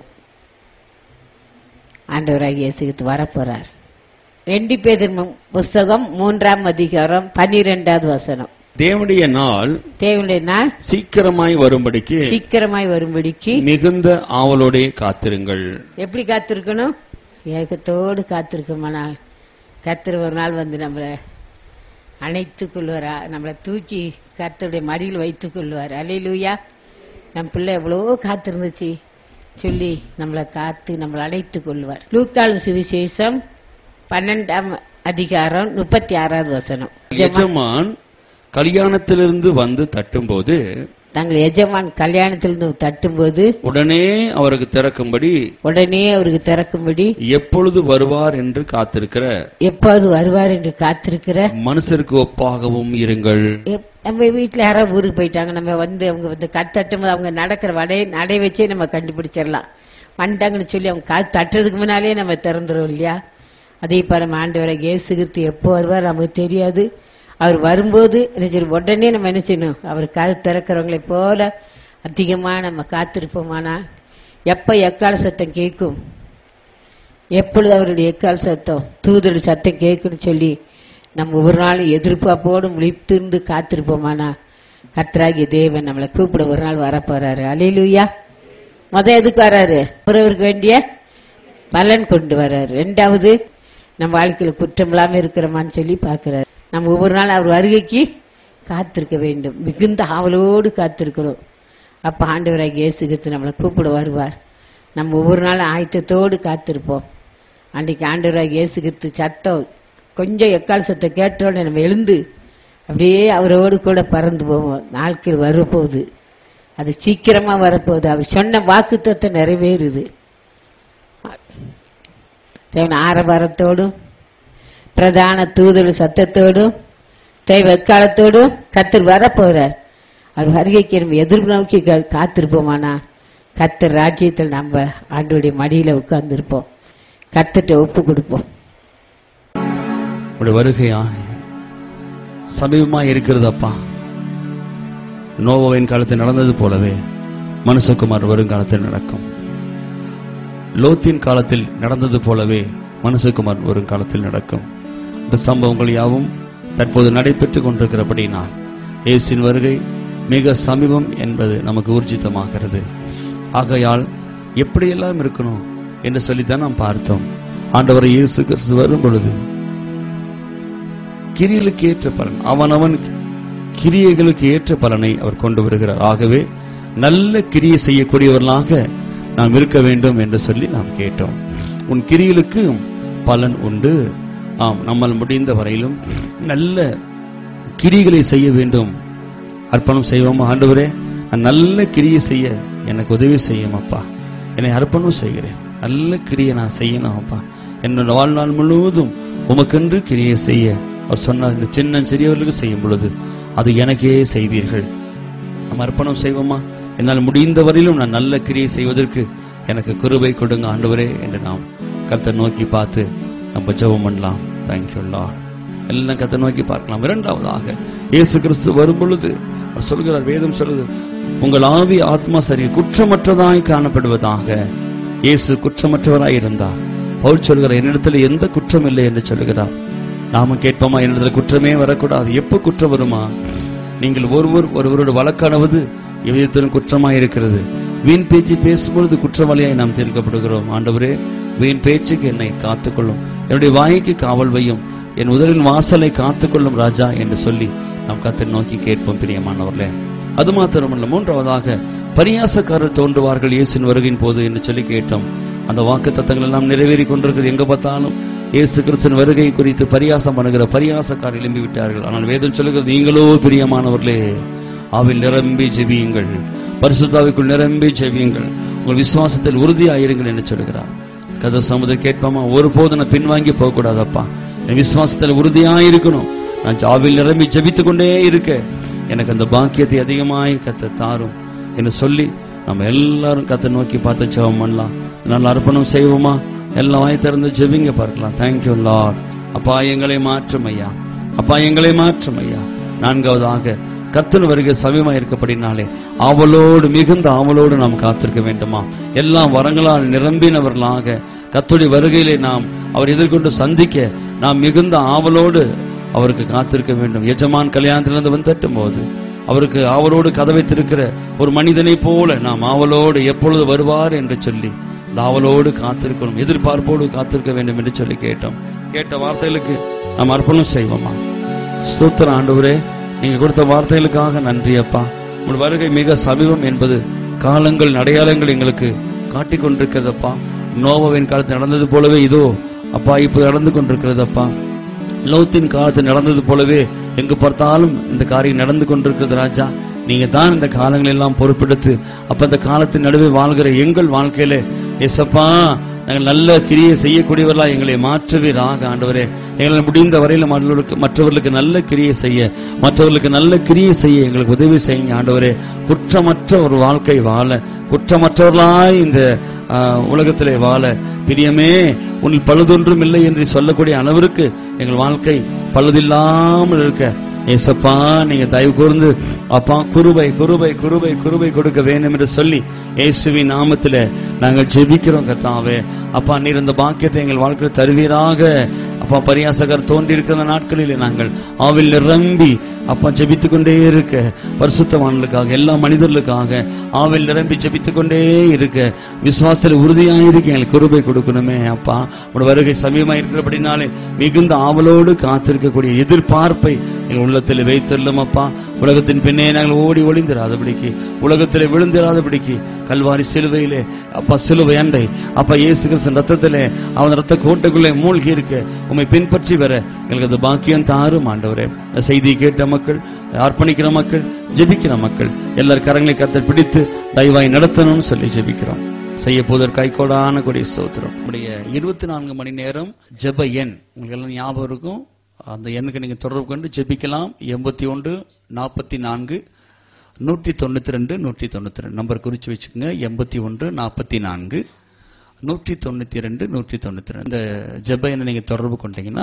ஆண்டவராக இயேசு வரப்போறார். ரெண்டு பேதுரு புஸ்தகம் மூன்றாம் அதிகாரம் பன்னிரெண்டாவது வசனம். தேவனுடைய நாள் தேவனுடைய நாள் சீக்கிரமாய் வரும்படிக்கு சீக்கிரமாய் வரும்படிக்கு மிகுந்த ஆவலோடே காத்திருங்கள். எப்படி காத்திருக்கணும், ஏக்கத்தோடு காத்திருக்கோமானால் கர்த்தர் ஒரு நாள் வந்து நம்மளை அணைத்துக் கொள்வாரா, நம்மளை தூக்கி கர்த்தருடைய மடியில் வைத்துக் கொள்வார். அல்லேலூயா. நம் பிள்ளை எவ்வளவோ காத்திருந்துச்சு சொல்லி நம்மளை காத்து நம்மளை அணைத்துக் கொள்வார். லூக்காவின் சுவிசேஷம் பன்னெண்டாம் அதிகாரம் முப்பத்தி ஆறாவது வசனம். எஜமான் கல்யாணத்திலிருந்து வந்து தட்டும்போது தங்கள் எஜமான் கல்யாணத்திலிருந்து தட்டும்போது உடனே அவருக்கு திறக்கும்படி உடனே அவருக்கு திறக்கும்படி எப்பொழுது வருவார் என்று காத்திருக்கிற எப்பொழுது வருவார் என்று காத்திருக்கிற மனுஷருக்கு ஒப்பாகவும் இருங்கள். நம்ம வீட்டுல யாராவது ஊருக்கு போயிட்டாங்க, நம்ம வந்து அவங்க வந்து கட் தட்டும் அவங்க நடக்கிற வடை நடை வச்சே நம்ம கண்டுபிடிச்சிடலாம். வந்துட்டாங்கன்னு சொல்லி அவங்க காத்து தட்டுறதுக்கு முன்னாலே நம்ம திறந்துரும் இல்லையா. அதே பாரு ஆண்டவரை இயேசு கிறிஸ்து எப்போ வருவார் நமக்கு தெரியாது. அவர் வரும்போது உடனே நம்ம என்ன செய்யணும், அவர் காது திறக்கிறவங்களை போல அதிகமா நம்ம காத்திருப்போமானா எப்ப எக்கால சத்தம் கேட்கும், எப்பொழுது அவருடைய எக்கால சத்தம் தூதருடைய சத்தம் கேட்கும்னு சொல்லி நம்ம ஒரு நாள் எதிர்பார்ப்போடு முழித்திருந்து காத்திருப்போமானா கர்த்தராகிய தேவன் நம்மளை கூப்பிட ஒரு நாள் வரப்போறாரு. அல்லேலூயா. முத எதுக்கு வர்றாரு, ஒருவருக்கு வேண்டிய பலன் கொண்டு வர்றாரு. ரெண்டாவது நம்ம வாழ்க்கையில குற்றம் இல்லாம இருக்கிறோமான்னு சொல்லி பாக்குறாரு. நம்ம ஒவ்வொரு நாள் அவர் வருகைக்கு காத்திருக்க வேண்டும், மிகுந்த ஆவலோடு காத்திருக்கிறோம். அப்ப ஆண்டவராகிய இயேசு கிறிஸ்து நம்மளை கூப்பிட வருவார். நம்ம ஒவ்வொரு நாள் ஆயத்தத்தோடு காத்திருப்போம். அன்றைக்கு ஆண்டவராகிய இயேசு கிறிஸ்து சத்தம் கொஞ்சம் எக்கால் சத்தம் கேட்டோட நம்ம எழுந்து அப்படியே அவரோடு கூட பறந்து போவோம். நாட்கள் வரப்போகுது, அது சீக்கிரமா வரப்போகுது. அவர் சொன்ன வாக்குத்தத்தத்தை நிறைவேறுது. தேவன் ஆரவாரத்தோடும் பிரதான தூதர் சத்தத்தோடும் தேவ எக்காலத்தோடும் கர்த்தர் வரப்போறார். அவர் வருகைக்கு நம்ம எதிர்ப்பு நோக்கி காத்திருப்போமானா கர்த்தர் ராஜ்யத்தில் நம்ம ஆண்டோடைய மடியில உட்கார்ந்து இருப்போம், கர்த்தர்ட்ட ஒப்பு கொடுப்போம். வருகையா சமீபமா இருக்கிறது அப்பா. நோவாவின் காலத்தில் நடந்தது போலவே மனுஷகுமார் வருங்காலத்தில் நடக்கும். லோத்தின் காலத்தில் நடந்தது போலவே மனுஷகுமார் வருங்காலத்தில் நடக்கும். இந்த சம்பவங்கள் யாவும் தற்போது நடைபெற்றுக் கொண்டிருக்கிறபடினால் இயேசுவின் வருகை மிக சமீபம் என்பது நமக்கு ஊர்ஜிதமாகிறது. ஆகையால் எப்படியெல்லாம் இருக்கணும் என்று சொல்லித்தான் நாம் பார்த்தோம். ஆண்டவர் இயேசு கிறிஸ்து வரும் பொழுது கிரியைகளுக்கு ஏற்ற பலன், அவனவன் கிரியைகளுக்கு ஏற்ற பலனை அவர் கொண்டு வருகிறார். ஆகவே நல்ல கிரியை செய்யக்கூடியவர்களாக நாம் இருக்க வேண்டும் என்று சொல்லி நாம் கேட்டோம். உன் கிரியைகளுக்கு பலன் உண்டு. ஆம், நம்மால் முடிந்த வரையிலும் நல்ல கிரியைகளை செய்ய வேண்டும். அர்ப்பணம் செய்வோம். ஆண்டவரே, நான் நல்ல கிரியை செய்ய எனக்கு உதவி செய்யும் அப்பா. என்னை அர்ப்பணம் செய்கிறேன். நல்ல கிரியை நான் செய்யணும் அப்பா. என்னோட வாழ்நாள் முழுவதும் உமக்கென்று கிரியை செய்ய அவர் சொன்னார். இந்த சின்ன சிறியவர்களுக்கு செய்யும் பொழுது அது எனக்கே செய்வீர்கள். நம்ம அர்ப்பணம் செய்வோமா? என்னால் முடிந்த வரையிலும் நான் நல்ல கிரியை செய்வதற்கு எனக்கு கிருபை கொடுங்க ஆண்டவரே என்று நாம் கர்த்தரை நோக்கி பார்த்து நம்ம ஜெபம் பண்ணலாம். Thank you Lord. எல்லாம் கர்த்தரை நோக்கி பார்க்கலாம். இரண்டாவதாக இயேசு கிறிஸ்து வரும் பொழுது அவர் சொல்கிறார், வேதம் சொல்லுது, உங்கள் ஆவி ஆத்மா சரி குற்றமற்றதாய் காணப்படுவதாக. இயேசு குற்றமற்றவராய் இருந்தார். பவுல் சொல்கிறார், என்னிடத்தில் எந்த குற்றம் இல்லை என்று சொல்கிறார். நாம கேட்போமா, என்னிடத்தில் குற்றமே வரக்கூடாது. எப்ப குற்றம் வருமா? நீங்கள் ஒருவர் ஒருவரோட வழக்கானவது எவ்விதத்திலும் குற்றமாய் இருக்கிறது. வீண் பேச்சு பேசும்பொழுது குற்றவாளியாய் நாம் தீர்க்கப்படுகிறோம். ஆண்டவரே, வீண் பேச்சுக்கு என்னை காத்துக்கொள்ளும், என்னுடைய வாய்க்கு காவல் வையும், என் உதரின் வாசலை காத்துக்கொள்ளும் ராஜா என்று சொல்லி நாம் கர்த்தரை நோக்கி கேட்போம். பிரியமானவர்களே, அது மாத்திரமல்ல, மூன்றாவதாக பரியாசக்காரர் தோன்றுவார்கள் இயேசுவின் வருகையின் போது என்று சொல்லி கேட்டோம். அந்த வாக்கு தத்தங்கள் எல்லாம் நிறைவேறி கொண்டிருக்கிறது. எங்க பார்த்தாலும் இயேசு கிறிஸ்துவின் வருகை குறித்து பரியாசம் பண்ணுகிற பரியாசக்காரர் எழும்பி விட்டார்கள். ஆனால் வேதம் சொல்லுகிறது, நீங்களோ பிரியமானவர்களே ஆவில் நிரம்பி ஜெபியுங்கள், பரிசுத்தாவிக்குள் நிரம்பி ஜெபியுங்கள், உங்கள் விசுவாசத்தில் உறுதியாயிருங்கள் என்று சொல்கிறார். கதை சமுதிரம் கேட்பாமா, ஒருபோது நான் பின்வாங்கி போக கூடாதப்பா, என் விசுவாசத்தில் உறுதியாயிருக்கணும், நான் ஆவில் நிரம்பி ஜெபித்துக் கொண்டே இருக்க எனக்கு அந்த பாக்கியத்தை அதிகமாய் கத்த தாரும் என்று சொல்லி நம்ம எல்லாரும் கத்தை நோக்கி பார்த்து ஜெபம் பண்ணலாம். நல்ல அர்ப்பணம் செய்வோமா? எல்லாம் வாய் திறந்து ஜெபிங்க பார்க்கலாம். Thank you Lord. அப்பா, எங்களை மாற்றும் ஐயா, அப்பா எங்களை மாற்றும் ஐயா. நான்காவதாக கர்த்தர் வருகை சமீபமா இருக்கப்படினாலே ஆவலோடு, மிகுந்த ஆவலோடு நாம் காத்திருக்க வேண்டுமா? எல்லாம் வரங்களால் நிரம்பினவர்களாக கர்த்தருடைய வருகையிலே நாம் அவர் எதிர்கொண்டு சந்திக்க நாம் மிகுந்த ஆவலோடு அவருக்கு காத்திருக்க வேண்டும். எஜமான் கல்யாணத்திலிருந்து வந்து தட்டும் போது அவருக்கு ஆவலோடு கதவை திறக்கிற ஒரு மனிதனை போல நாம் ஆவலோடு எப்பொழுது வருவார் என்று சொல்லி ஆவலோடு காத்திருக்கணும், எதிர்பார்ப்போடு காத்திருக்க வேண்டும் என்று சொல்லி கேட்டோம். கேட்ட வார்த்தைகளுக்கு நாம் அர்ப்பணம் செய்வோமா? ஸ்தோத்திர ஆண்டவரே, நீங்க கொடுத்த வார்த்தைகளுக்காக நன்றி அப்பா. உங்கள் வருகை மிக சமீபம் என்பது காலங்கள் அடையாளங்கள் எங்களுக்கு காட்டிக் கொண்டிருக்கிறதப்பா. நோவாவின் காலத்தில் நடந்தது போலவே இதோ அப்பா இப்ப நடந்து கொண்டிருக்கிறதப்பா. லோத்தின் காலத்தில் நடந்தது போலவே எங்கு பார்த்தாலும் இந்த காரியம் நடந்து கொண்டிருக்கிறது ராஜா. நீங்க தான் இந்த காலங்கள் எல்லாம் பொறுப்பெடுத்து அப்ப இந்த காலத்தின் நடுவே வாழ்கிற எங்கள் வாழ்க்கையில ஏசப்பா நாங்கள் நல்ல கிரியை செய்யக்கூடியவர்களா எங்களை மாற்றுவீராக ஆண்டவரே. எங்களால் முடிந்த வரையில மற்றவர்களுக்கு நல்ல கிரியை செய்ய, மற்றவர்களுக்கு நல்ல கிரியை செய்ய எங்களுக்கு உதவி செய்யுங்க ஆண்டவரே. குற்றமற்ற ஒரு வாழ்க்கை வாழ, குற்றமற்றவர்களாய் இந்த உலகத்திலே வாழ பிரியமே உன்னில் பழுதொன்றும் இல்லை என்று சொல்லக்கூடிய அளவிற்கு எங்கள் வாழ்க்கை பழுதில்லாமல் இருக்க ஏசப்பா நீங்க தயவு கூர்ந்து அப்பா குருபை குருபை குருபை குருபை கொடுக்க வேண்டும் என்று சொல்லி இயேசுவின் நாமத்திலே நாங்கள் ஜெபிக்கிறோம் கர்த்தாவே. அப்பா நீர் இந்த பாக்கியத்தை எங்கள் வாழ்க்கையில் தருவீராக. அப்பா பரியாசகர் தோன்றி இருக்கிற நாட்களிலே நாங்கள் ஆவில் நிரம்பி அப்பா ஜெபித்துக் கொண்டே இருக்க, பரிசுத்தவான்களுக்காக எல்லா மனிதர்களுக்காக ஆவில் நிரம்பி ஜெபித்துக் கொண்டே இருக்க, விசுவாசத்தில் உறுதியாயிருக்க எங்களுக்கு கிருபை கொடுக்கணுமே அப்பா. உடைய வருகை சமீபமாக இருக்கிறபடினாலே மிகுந்த ஆவலோடு காத்திருக்கக்கூடிய எதிர்பார்ப்பை எங்கள் உள்ளத்தில் வைத்துள்ளோம் அப்பா. உலகத்தின் பின்னே நாங்கள் ஓடி ஒளிந்திராதபடிக்கு, உலகத்திலே விழுந்திராதபடிக்கு கல்வாரி சிலுவையிலே அப்பா சிலுவை அண்டை அப்பா இயேசு கிறிஸ்துவின் ரத்தத்திலே அவன் ரத்த கோட்டைக்குள்ளே மூழ்கி இருக்க உம்மை பின்பற்றி வர எங்களுக்கு அந்த பாக்கியம் தாரும் ஆண்டவரே. செய்தியை கேட்ட மக்கள், அர்ப்பணிக்கிற மக்கள், ஜெபிக்கிற மக்கள் எல்லாரும் கரங்களை கர்த்தர் பிடித்து தயவாய் நடத்தணும்னு சொல்லி ஜெபிக்கிறோம். செய்ய போதற்கு கைகோடான கொடி ஸ்தோத்திரம். நம்முடைய இருபத்தி நான்கு மணி நேரம் ஜெப எண் உங்களுக்கு எல்லாம் ஞாபகம் இருக்கும். அந்த எண்ணுக்கு நீங்க தொடர்பு கொண்டு ஜெபிக்கலாம். எண்பத்தி ஒன்று நாற்பத்தி நான்கு நூற்றி தொண்ணூத்தி ரெண்டு நூற்றி தொண்ணூத்தி ரெண்டு நம்பர் குறிச்சு வச்சுக்கோங்க. எண்பத்தி ஒன்று நாற்பத்தி நான்கு நூற்றி தொண்ணூத்தி ரெண்டு நூற்றி தொண்ணூத்தி ரெண்டு இந்த ஜெப எண்ணை நீங்க தொடர்பு கொண்டீங்கன்னா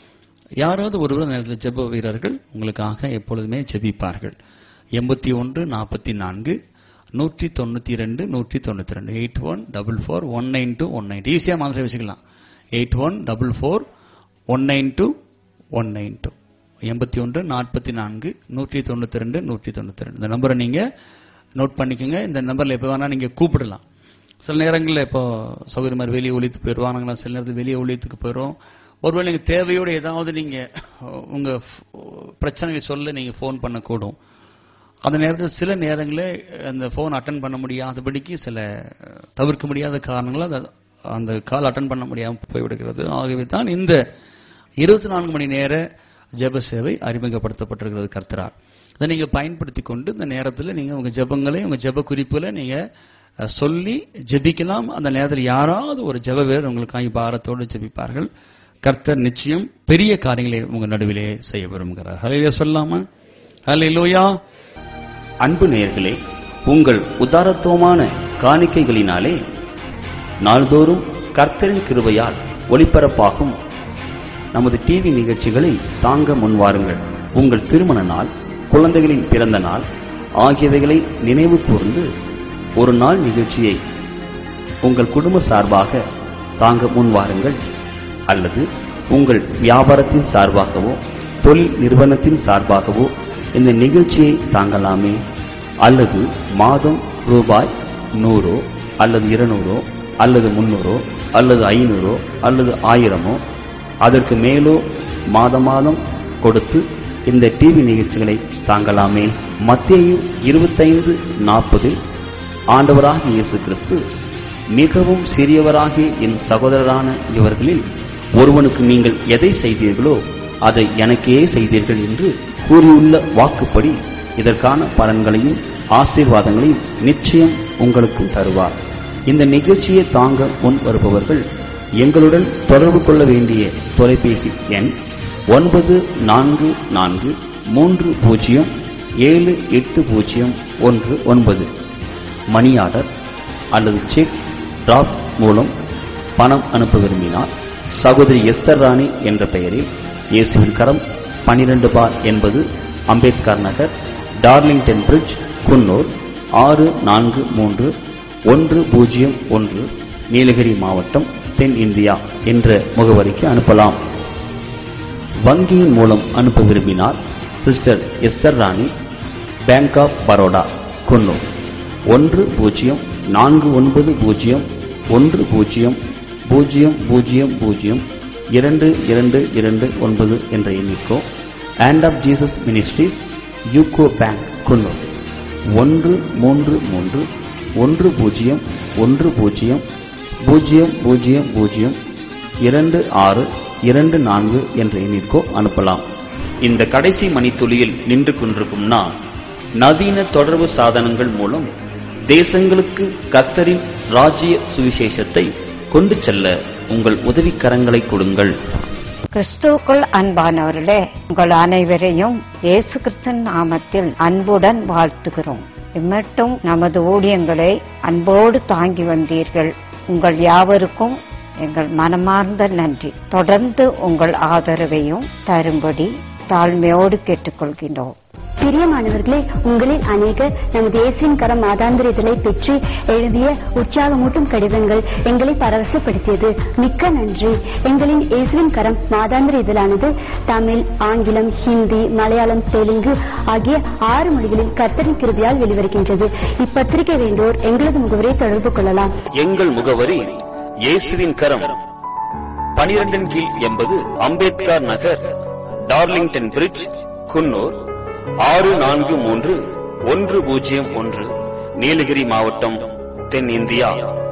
யாராவது ஒருவர் அந்த நேரத்தில் ஜெப வீரர்கள் உங்களுக்காக எப்பொழுதுமே ஜெபிப்பார்கள். எண்பத்தி ஒன்று நாற்பத்தி நான்கு நூற்றி தொண்ணூத்தி ரெண்டு நூற்றி தொண்ணூத்தி ரெண்டு eight one double four one nine two one nine ஈஸியா மாதிரி வச்சுக்கலாம். Eight one double four one nine two one nine two எண்பத்தி ஒன்று நாற்பத்தி நான்கு நூற்றி தொண்ணூத்தி ரெண்டு நூற்றி தொண்ணூத்தி ரெண்டு இந்த நம்பரை நீங்க நோட் பண்ணிக்கோங்க. இந்த நம்பர்ல எப்ப வேணா நீங்க கூப்பிடலாம். சில நேரங்களில் இப்போ சௌகரிய மாதிரி வெளியே ஒழித்து போயிடுவாங்க, சில நேரத்தில் வெளியே ஒழித்துக்கு போயிடும். ஒருவேளை நீங்க தேவையோடு ஏதாவது நீங்க உங்க பிரச்சனைகளை சொல்ல நீங்க போன் பண்ணக்கூடும். அந்த நேரத்தில் சில நேரங்களில் அந்த போன் அட்டன் பண்ண முடியாதபடிக்கு சில தவிர்க்க முடியாத காரணங்களால் அந்த கால் அட்டன் பண்ண முடியாமல் போய்விடுகிறது. ஆகவே தான் இந்த இருபத்தி நான்கு மணி நேர ஜெப சேவை அறிமுகப்படுத்தப்பட்டிருக்கிறது கர்த்தரால். அதை நீங்க பயன்படுத்தி கொண்டு இந்த நேரத்தில் நீங்க உங்க ஜெபங்களை உங்க ஜெப குறிப்புகளை நீங்க சொல்லி ஜெபிக்கலாம். அந்த நேரத்தில் யாராவது ஒரு ஜெப வீரர் உங்களுக்காக பாரத்தோடு ஜெபிப்பார்கள். கர்த்தர் நிச்சயம் பெரிய காரியங்களை உங்க நடுவிலே செய்ய விரும்புகிறார். ஹல்லேலூயா சொல்லாமா? ஹல்லேலூயா. அன்பு நேயர்களே, உங்கள் உதாரத்துவமான காணிக்கைகளினாலே நாள்தோறும் கர்த்தரின் கிருபையால் ஒளிபரப்பாகும் நமது டிவி நிகழ்ச்சிகளை தாங்க முன்வாருங்கள். உங்கள் திருமண நாள், குழந்தைகளின் பிறந்த நாள் ஆகியவைகளை நினைவு கூர்ந்து ஒரு நாள் நிகழ்ச்சியை உங்கள் குடும்ப சார்பாக தாங்க முன்வாருங்கள். அல்லது உங்கள் வியாபாரத்தின் சார்பாகவோ தொழில் நிறுவனத்தின் சார்பாகவோ இந்த நிகழ்ச்சியை தாங்கலாமே. அல்லது மாதம் ரூபாய் நூறோ அல்லது இருநூறோ அல்லது முன்னூறோ அல்லது ஐநூறோ அல்லது ஆயிரமோ அதற்கு மேலோ மாத மாதம் கொடுத்து இந்த டிவி நிகழ்ச்சிகளை தாங்கலாமே. மத்தேயு இருபத்தைந்து நாற்பதில் ஆண்டவராகிய இயேசு கிறிஸ்து, மிகவும் சிறியவராகிய என் சகோதரரான இவர்களில் ஒருவனுக்கு நீங்கள் எதை செய்தீர்களோ அதை எனக்கே செய்தீர்கள் என்று கூறியுள்ள வாக்குப்படி இதற்கான பலன்களையும் ஆசீர்வாதங்களையும் நிச்சயம் உங்களுக்கு தருவார். இந்த நிகழ்ச்சியை தாங்க முன் வருபவர்கள் எங்களுடன் தொடர்பு கொள்ள வேண்டிய தொலைபேசி எண் ஒன்பது நான்கு நான்கு மூன்று பூஜ்ஜியம் ஏழு எட்டு பூஜ்ஜியம் ஒன்று ஒன்பது. மணி ஆர்டர் அல்லது செக் டிராப் மூலம் பணம் அனுப்ப விரும்பினால் சகோதரி எஸ்தர் ராணி என்ற பெயரில் இயேசுவின் கரம் பனிரெண்டு பார் என்பது அம்பேத்கர் நகர், டார்லிங்டன் பிரிட்ஜ், குன்னூர் ஆறு நான்கு மூன்று ஒன்று பூஜ்ஜியம் ஒன்று, நீலகிரி மாவட்டம், தென் இந்தியா என்ற முகவரிக்கு அனுப்பலாம். வங்கியின் மூலம் அனுப்ப விரும்பினால் sister Esther Rani, bank of Baroda, Coonoor ஒன்று பூஜ்ஜியம் நான்கு ஒன்பது பூஜ்ஜியம் ஒன்று பூஜ்ஜியம் பூஜ்ஜியம் பூஜ்ஜியம் பூஜ்ஜியம் இரண்டு இரண்டு இரண்டு ஒன்பது என்ற எண்ணிக்கோ, hand of Jesus ministries, UCO bank, Coonoor ஒன்று மூன்று மூன்று ஒன்று பூஜ்ஜியம் ஒன்று பூஜ்ஜியம் பூஜ்ஜியம் பூஜ்ஜியம் பூஜ்ஜியம் இரண்டு ஆறு இரண்டு நான்கு என்ற எண்ணிற்கோ அனுப்பலாம். இந்த கடைசி மணித்துளியில் நின்று கொண்டிருக்கும் நான், நவீன தொடர்பு சாதனங்கள் மூலம் தேசங்களுக்கு கர்த்தரின் ராஜ்ய சுவிசேஷத்தை கொண்டு செல்ல உங்கள் உதவிக்கரங்களை கொடுங்கள். கிறிஸ்துவுக்குள் அன்பானவர்களே, உங்கள் அனைவரையும் இயேசு கிறிஸ்துவின் நாமத்தில் அன்புடன் வாழ்த்துகிறோம். இம்மட்டும் நமது ஊழியங்களை அன்போடு தாங்கி வந்தீர்கள். உங்கள் யாவருக்கும் எங்கள் மனமார்ந்த நன்றி. தொடர்ந்து உங்கள் ஆதரவையும் தரும்படி தாழ்மையோடு கேட்டுக்கொள்கின்றோம். பிரியமானவர்களே, உங்களில் அநேகர் நமது இயேசுவின் கரம் மாதாந்திர இதழை பெற்று எழுதிய உற்சாகமூட்டும் கடிதங்கள் எங்களை பரவசப்படுத்தியது. மிக்க நன்றி. எங்களின் இயேசுவின் கரம் மாதாந்திர இதழானது தமிழ், ஆங்கிலம், ஹிந்தி, மலையாளம், தெலுங்கு ஆகிய ஆறு மொழிகளில் கர்த்தரின் கிருபையால் வெளிவருகின்றது. இப்பத்திரிகை வேண்டோர் எங்களது முகவரை தொடர்பு கொள்ளலாம். எங்கள் முகவரி இயேசுவின் கரம், பனிரெண்டின் கீழ் எண்பது அம்பேத்கர் நகர், டார்லிங்டன் பிரிட்ஜ், குன்னூர் ஆறு நான்கு மூன்று ஒன்று பூஜ்ஜியம் ஒன்று, நீலகிரி மாவட்டம், தென் இந்தியா.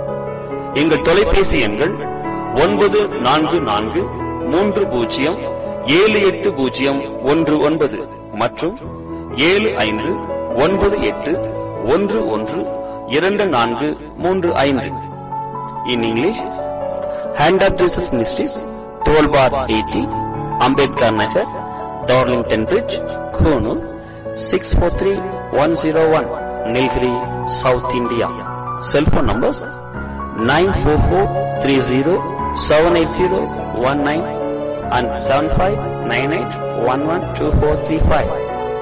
எங்கள் தொலைபேசி எண்கள் ஒன்பது நான்கு நான்கு மூன்று பூஜ்ஜியம் ஏழு எட்டு பூஜ்ஜியம் ஒன்று ஒன்பது மற்றும் ஏழு ஐந்து ஒன்பது எட்டு ஒன்று ஒன்று இரண்டு நான்கு மூன்று ஐந்து. In English, Hand of Jesus Ministries, twelve bar eighty, Ambedkar Nagar, Darlington Bridge, Konoor, six four three one zero one, Nilgiri, South India. Cell phone numbers nine four four three zero seven eight zero one nine and seven five nine eight one one two four three five.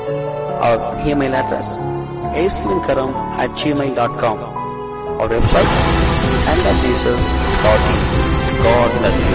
Our email address aislinkaram at gmail dot com. Our website hand of jesus dot in. God bless you.